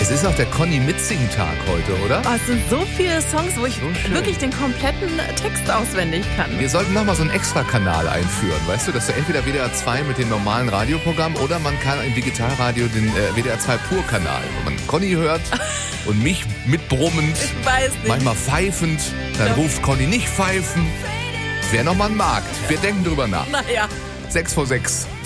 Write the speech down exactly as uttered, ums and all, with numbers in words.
Es ist auch der Conny-Mitsing-Tag heute, oder? Oh, es sind so viele Songs, wo ich So wirklich den kompletten Text auswendig kann. Wir sollten nochmal so einen Extra-Kanal einführen, weißt du, dass du entweder W D R zwei mit dem normalen Radioprogramm oder man kann im Digitalradio den äh, W D R zwei Pur-Kanal, wo man Conny hört und mich mitbrummend, Ich weiß nicht. manchmal pfeifend, dann Ja. ruft Conny nicht pfeifen. Das wäre nochmal ein Markt. Wir denken drüber nach. Naja. Sechs vor sechs.